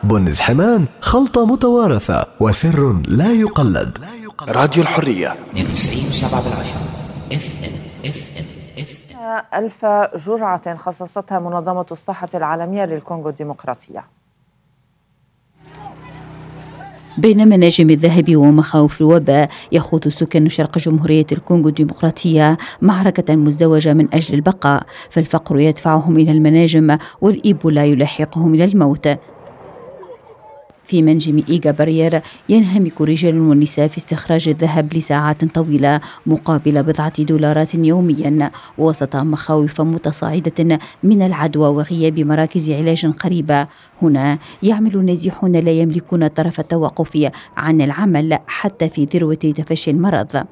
بنز حمان خلطة متوارثة وسر لا يقلد. راديو الحرية 92.7 ألف جرعة خصصتها منظمة الصحة العالمية للكونغو الديمقراطية. بين مناجم الذهب ومخاوف الوباء يخوض سكان شرق جمهورية الكونغو الديمقراطية معركة مزدوجة من أجل البقاء، فالفقر يدفعهم إلى المناجم والإيبولا يلاحقهم إلى الموت. في منجم إيغا برير ينهمك رجال ونساء في استخراج الذهب لساعات طويلة مقابل $10 يوميا، وسط مخاوف متصاعدة من العدوى وغياب مراكز علاج قريبة. هنا يعمل النازحون لا يملكون طرف التوقف عن العمل حتى في ذروة تفشي المرض.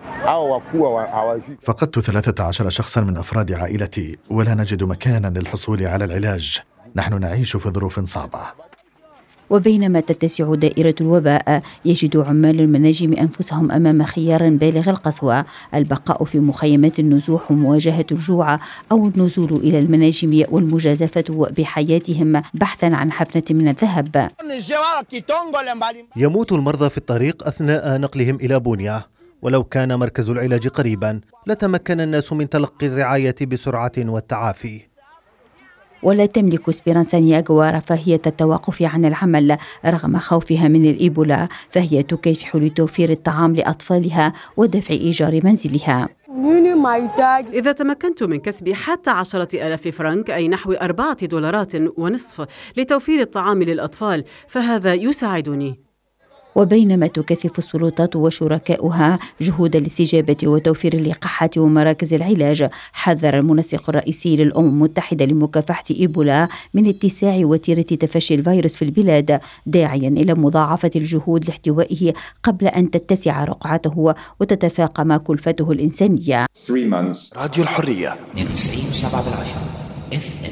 فقدت 13 شخصا من أفراد عائلتي ولا نجد مكانا للحصول على العلاج. نحن نعيش في ظروف صعبة. وبينما تتسع دائرة الوباء يجد عمال المناجم أنفسهم أمام خيار بالغ القسوة: البقاء في مخيمات النزوح ومواجهة الجوع، أو النزول إلى المناجم والمجازفة بحياتهم بحثا عن حفنة من الذهب. يموت المرضى في الطريق أثناء نقلهم إلى بونيا، ولو كان مركز العلاج قريبا لتمكن الناس من تلقي الرعاية بسرعة والتعافي. ولا تملك سبيرانسا نياغوا رفاهية التوقف عن العمل رغم خوفها من الإيبولا، فهي تكافح لتوفير الطعام لأطفالها ودفع إيجار منزلها. إذا تمكنت من كسب حتى 10,000 فرنك، أي نحو $4.50 لتوفير الطعام للأطفال، فهذا يساعدني. وبينما تكثف السلطات وشركاؤها جهود الاستجابة وتوفير اللقاحات ومراكز العلاج، حذر المنسق الرئيسي للأمم المتحدة لمكافحة إيبولا من اتساع وتيرة تفشي الفيروس في البلاد، داعيا إلى مضاعفة الجهود لاحتوائه قبل أن تتسع رقعته وتتفاقم كلفته الإنسانية. راديو الحرية 92.7